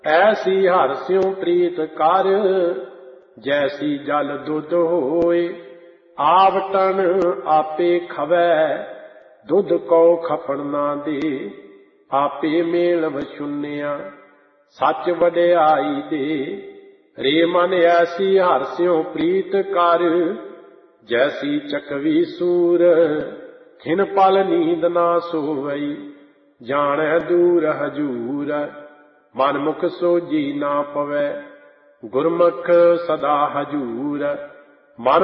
ऐसी हर स्यों प्रीत कर, जैसी जल दुध होए। आवटन आपे खवै, दुध को खपन ना दे। आपे मेल वशुन्या, सच वड्याई दे। रे मन ऐसी हर स्यों प्रीत कर, जैसी चकवी सूर। खिन पल नींद ना सोवई, जाने दूर हजूर। मन मुख सोजी ना पवै, गुरमुख सदा हजूर। मन